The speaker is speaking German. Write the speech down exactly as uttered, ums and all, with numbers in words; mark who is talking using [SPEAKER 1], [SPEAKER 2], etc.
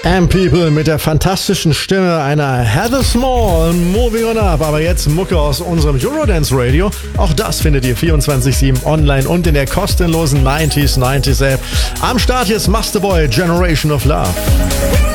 [SPEAKER 1] Am People mit der fantastischen Stimme einer Heather Small, Moving On Up. Aber jetzt Mucke aus unserem Eurodance Radio. Auch das findet ihr vierundzwanzig sieben online und in der kostenlosen neunziger neunzig App. Am Start jetzt Masterboy, Generation of Love.